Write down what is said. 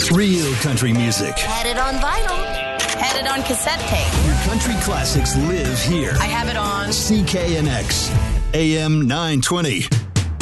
Real country music. Had it on vinyl. Had it on cassette tape. Your country classics live here. I have it on CKNX, AM 920.